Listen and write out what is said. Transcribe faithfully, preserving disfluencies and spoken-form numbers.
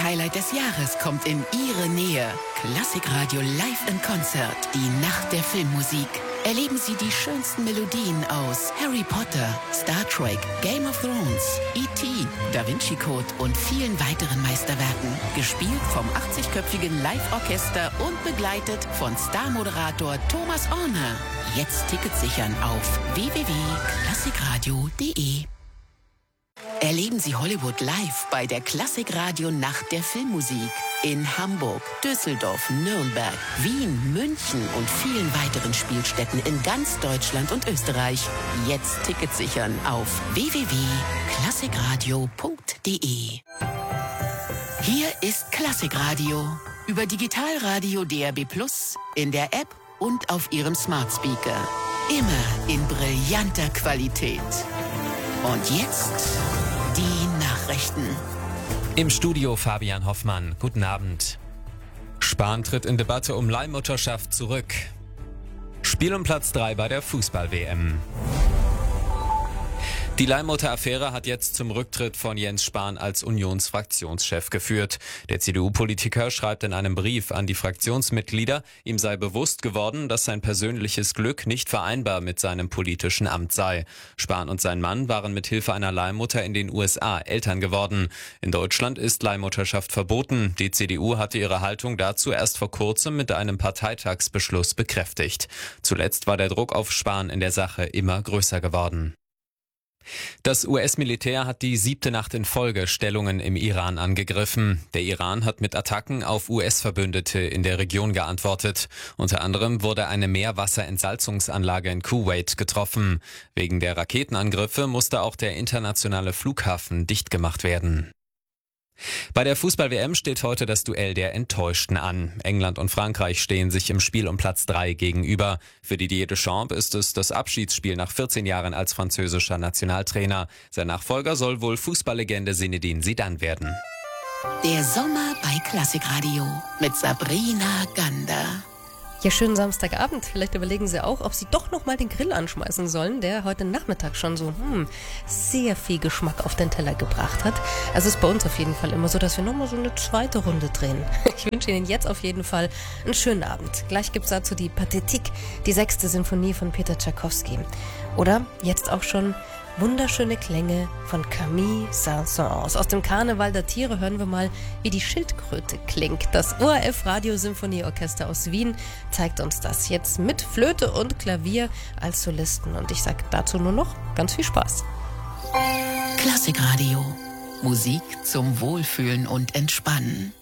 Highlight des Jahres kommt in Ihre Nähe. Klassikradio Live in Konzert, die Nacht der Filmmusik. Erleben Sie die schönsten Melodien aus Harry Potter, Star Trek, Game of Thrones, E T, Da Vinci Code und vielen weiteren Meisterwerken. Gespielt vom achtzigköpfigen Live-Orchester und begleitet von Star-Moderator Thomas Orner. Jetzt Tickets sichern auf w w w punkt klassikradio punkt de. Erleben Sie Hollywood live bei der Klassikradio Nacht der Filmmusik. In Hamburg, Düsseldorf, Nürnberg, Wien, München und vielen weiteren Spielstätten in ganz Deutschland und Österreich. Jetzt Tickets sichern auf w w w punkt klassikradio punkt de. Hier ist Klassikradio. Über Digitalradio D A B plus, in der App und auf Ihrem Smart Speaker. Immer in brillanter Qualität. Und jetzt die Nachrichten. Im Studio Fabian Hoffmann. Guten Abend. Spahn tritt in Debatte um Leihmutterschaft zurück. Spiel um Platz drei bei der Fußball-W M. Die Leihmutter-Affäre hat jetzt zum Rücktritt von Jens Spahn als Unionsfraktionschef geführt. Der C D U-Politiker schreibt in einem Brief an die Fraktionsmitglieder, ihm sei bewusst geworden, dass sein persönliches Glück nicht vereinbar mit seinem politischen Amt sei. Spahn und sein Mann waren mit Hilfe einer Leihmutter in den U S A Eltern geworden. In Deutschland ist Leihmutterschaft verboten. Die C D U hatte ihre Haltung dazu erst vor kurzem mit einem Parteitagsbeschluss bekräftigt. Zuletzt war der Druck auf Spahn in der Sache immer größer geworden. Das U S-Militär hat die siebte Nacht in Folge Stellungen im Iran angegriffen. Der Iran hat mit Attacken auf U S-Verbündete in der Region geantwortet. Unter anderem wurde eine Meerwasserentsalzungsanlage in Kuwait getroffen. Wegen der Raketenangriffe musste auch der internationale Flughafen dicht gemacht werden. Bei der Fußball-W M steht heute das Duell der Enttäuschten an. England und Frankreich stehen sich im Spiel um Platz drei gegenüber. Für Didier Deschamps ist es das Abschiedsspiel nach vierzehn Jahren als französischer Nationaltrainer. Sein Nachfolger soll wohl Fußballlegende Zinedine Zidane werden. Der Sommer bei Klassikradio mit Sabrina Gander. Ja, schönen Samstagabend. Vielleicht überlegen Sie auch, ob Sie doch noch mal den Grill anschmeißen sollen, der heute Nachmittag schon so hm, sehr viel Geschmack auf den Teller gebracht hat. Also ist bei uns auf jeden Fall immer so, dass wir noch mal so eine zweite Runde drehen. Ich wünsche Ihnen jetzt auf jeden Fall einen schönen Abend. Gleich gibt's dazu die Pathétique, die sechste Sinfonie von Peter Tschaikowski. Oder jetzt auch schon wunderschöne Klänge von Camille Saint-Saëns. Aus dem Karneval der Tiere hören wir mal, wie die Schildkröte klingt. Das O R F Radiosymphonieorchester aus Wien zeigt uns das jetzt mit Flöte und Klavier als Solisten. Und ich sage dazu nur noch ganz viel Spaß. Klassikradio. Musik zum Wohlfühlen und Entspannen.